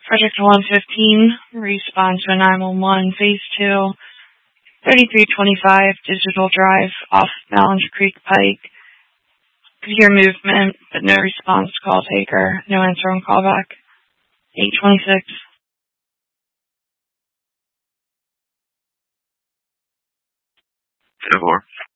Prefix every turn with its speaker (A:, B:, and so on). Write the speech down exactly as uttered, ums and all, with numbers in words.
A: Project one fifteen, respond to a nine one one, phase two, thirty-three twenty-five, Digital Drive, off Ballinger Creek Pike. Could hear movement, but no response to call taker, no answer on callback. eight twenty-six.
B: ten four.